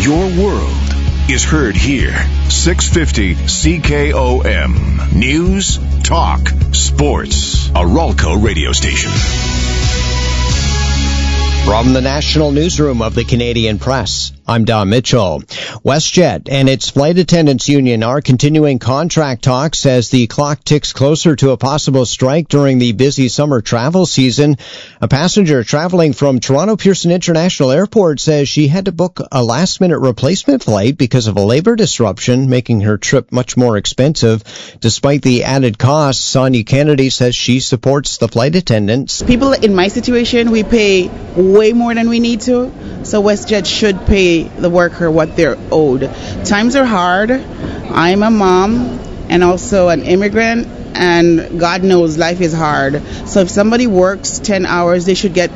Your world is heard here. 650 CKOM. News, talk, sports. A Ralco radio station. From the National Newsroom of the Canadian Press, I'm Don Mitchell. WestJet and its flight attendants union are continuing contract talks as the clock ticks closer to a possible strike during the busy summer travel season. A passenger traveling from Toronto Pearson International Airport says she had to book a last-minute replacement flight because of a labor disruption, making her trip much more expensive. Despite the added costs, Sonia Kennedy says she supports the flight attendants. People in my situation, we pay way more than we need to, so WestJet should pay the worker what they're owed. Times are hard. I'm a mom and also an immigrant, and God knows life is hard. So if somebody works 10 hours, they should get